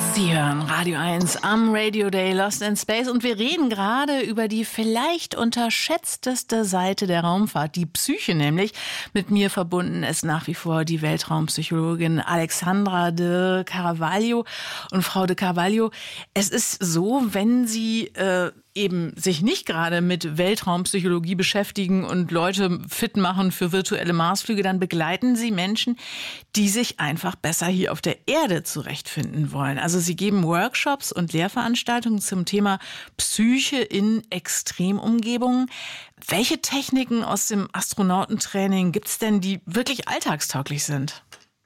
Sie hören Radio 1 am Radio Day Lost in Space und wir reden gerade über die vielleicht unterschätzteste Seite der Raumfahrt, die Psyche nämlich. Mit mir verbunden ist nach wie vor die Weltraumpsychologin Alexandra de Carvalho. Und Frau de Carvalho, es ist so, wenn Sie eben sich nicht gerade mit Weltraumpsychologie beschäftigen und Leute fit machen für virtuelle Marsflüge, dann begleiten Sie Menschen, die sich einfach besser hier auf der Erde zurechtfinden wollen. Also Sie geben Workshops und Lehrveranstaltungen zum Thema Psyche in Extremumgebungen. Welche Techniken aus dem Astronautentraining gibt es denn, die wirklich alltagstauglich sind?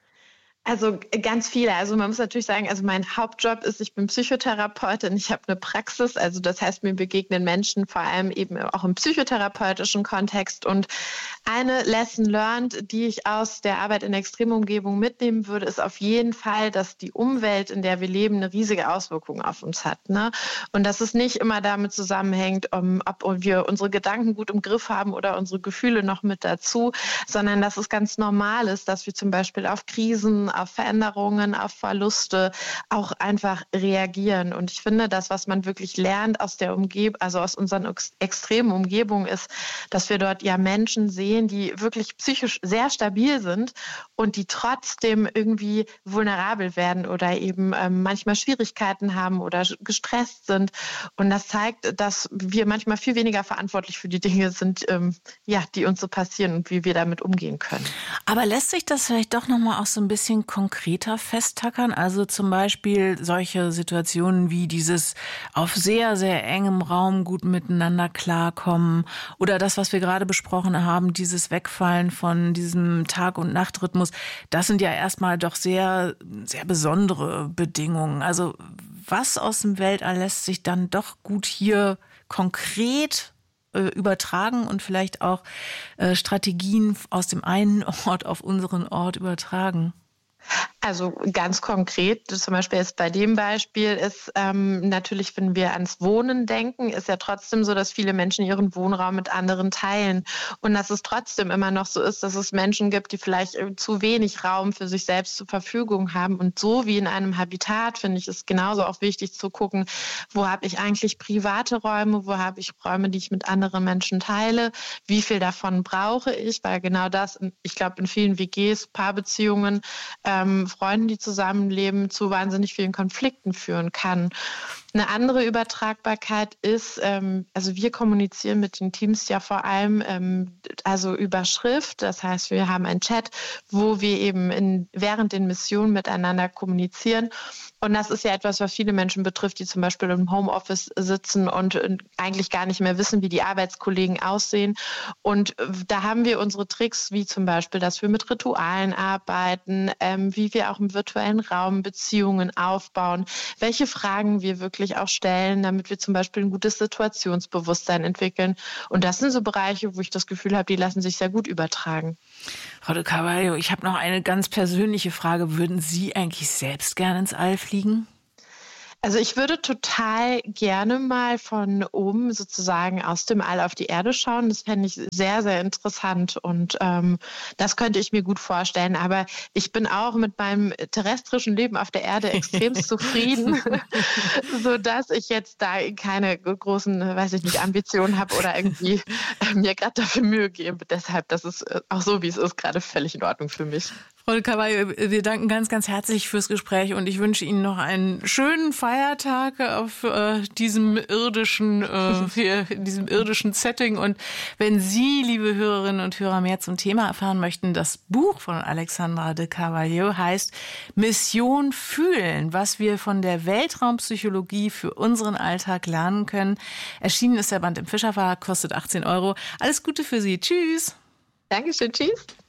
Also ganz viele. Also man muss natürlich sagen, also mein Hauptjob ist, ich bin Psychotherapeutin, ich habe eine Praxis. Also das heißt, mir begegnen Menschen vor allem eben auch im psychotherapeutischen Kontext. Und eine Lesson learned, die ich aus der Arbeit in Extremumgebungen mitnehmen würde, ist auf jeden Fall, dass die Umwelt, in der wir leben, eine riesige Auswirkung auf uns hat. Ne? Und dass es nicht immer damit zusammenhängt, ob wir unsere Gedanken gut im Griff haben oder unsere Gefühle noch mit dazu, sondern dass es ganz normal ist, dass wir zum Beispiel auf Krisen, auf Veränderungen, auf Verluste auch einfach reagieren. Und ich finde, das, was man wirklich lernt aus der Umgebung, also aus unseren extremen Umgebungen, ist, dass wir dort ja Menschen sehen, die wirklich psychisch sehr stabil sind und die trotzdem irgendwie vulnerabel werden oder eben manchmal Schwierigkeiten haben oder gestresst sind. Und das zeigt, dass wir manchmal viel weniger verantwortlich für die Dinge sind, die uns so passieren und wie wir damit umgehen können. Aber lässt sich das vielleicht doch noch mal auch so ein bisschen konkreter festtackern? Also zum Beispiel solche Situationen wie dieses auf sehr, sehr engem Raum gut miteinander klarkommen oder das, was wir gerade besprochen haben, dieses Wegfallen von diesem Tag- und Nachtrhythmus. Das sind ja erstmal doch sehr, sehr besondere Bedingungen. Also was aus dem Weltall lässt sich dann doch gut hier konkret übertragen und vielleicht auch Strategien aus dem einen Ort auf unseren Ort übertragen? Also ganz konkret, zum Beispiel jetzt bei dem Beispiel ist natürlich, wenn wir ans Wohnen denken, ist ja trotzdem so, dass viele Menschen ihren Wohnraum mit anderen teilen und dass es trotzdem immer noch so ist, dass es Menschen gibt, die vielleicht zu wenig Raum für sich selbst zur Verfügung haben. Und so wie in einem Habitat, finde ich, ist genauso auch wichtig zu gucken, wo habe ich eigentlich private Räume, wo habe ich Räume, die ich mit anderen Menschen teile, wie viel davon brauche ich, weil genau das, ich glaube, in vielen WGs, Paarbeziehungen, Freunden, die zusammenleben, zu wahnsinnig vielen Konflikten führen kann. Eine andere Übertragbarkeit ist, also wir kommunizieren mit den Teams ja vor allem über Schrift. Das heißt, wir haben einen Chat, wo wir eben während den Missionen miteinander kommunizieren. Und das ist ja etwas, was viele Menschen betrifft, die zum Beispiel im Homeoffice sitzen und eigentlich gar nicht mehr wissen, wie die Arbeitskollegen aussehen. Und da haben wir unsere Tricks, wie zum Beispiel, dass wir mit Ritualen arbeiten, wie wir auch im virtuellen Raum Beziehungen aufbauen, welche Fragen wir wirklich auch stellen, damit wir zum Beispiel ein gutes Situationsbewusstsein entwickeln. Und das sind so Bereiche, wo ich das Gefühl habe, die lassen sich sehr gut übertragen. Frau de Carvalho, ich habe noch eine ganz persönliche Frage. Würden Sie eigentlich selbst gerne ins All fliegen? Also ich würde total gerne mal von oben sozusagen aus dem All auf die Erde schauen. Das fände ich sehr, sehr interessant und das könnte ich mir gut vorstellen. Aber ich bin auch mit meinem terrestrischen Leben auf der Erde extrem zufrieden, sodass ich jetzt da keine großen, Ambitionen habe oder irgendwie mir gerade dafür Mühe gebe. Deshalb, das ist auch so, wie es ist, gerade völlig in Ordnung für mich. Frau de Carvalho, wir danken ganz, ganz herzlich fürs Gespräch und ich wünsche Ihnen noch einen schönen Feiertag auf diesem irdischen Setting. Und wenn Sie, liebe Hörerinnen und Hörer, mehr zum Thema erfahren möchten, das Buch von Alexandra de Carvalho heißt Mission Fühlen, was wir von der Weltraumpsychologie für unseren Alltag lernen können. Erschienen ist der Band im Fischer Verlag, kostet 18 €. Alles Gute für Sie. Tschüss. Dankeschön. Tschüss.